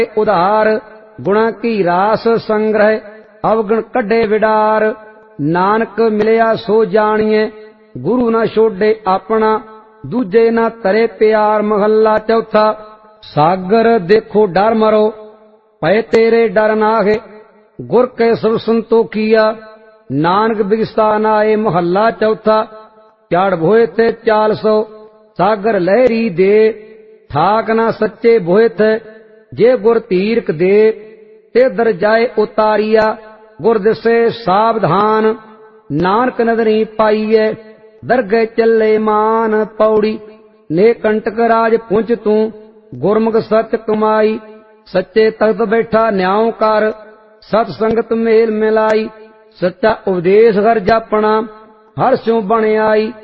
उधार गुणा की रास संग्रह अवगुण कढ़े विडार। नानक मिलिया सो जानिए गुरु न छोड़े अपना दूजे न तरे प्यार। महला चौथा। सागर देखो डर मरो पै तेरे डर नाहे गुर के सब संतोखिया नानक बिगस्ता नाए। महला चौथा। चढ़ भोए थे 400 सागर लहरी दे ठाक ना सच्चे भोए थे जे गुर तीरक दे ते दर जाए उतारिया गुर दिसे सावधान। नानक नदरी पाइए दरगह चले मान। पौड़ी ने कंटक राज पुंच तू गुरमुख सच कमाई। सच्चे तख्त बैठा न्याव कर सत संगत मेल मिलाई। सच्चा उपदेश घर जापना हर स्यों बन आई।